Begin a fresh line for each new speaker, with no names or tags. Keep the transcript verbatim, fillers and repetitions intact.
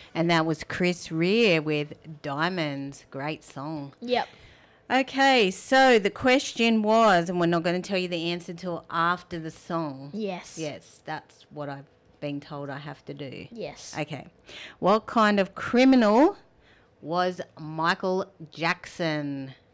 And that was Chris Rea with Diamonds. Great song.
Yep.
Okay, so the question was, and we're not going to tell you the answer till after the song.
Yes.
Yes, that's what I've been told I have to do.
Yes.
Okay. What kind of criminal was Michael Jackson?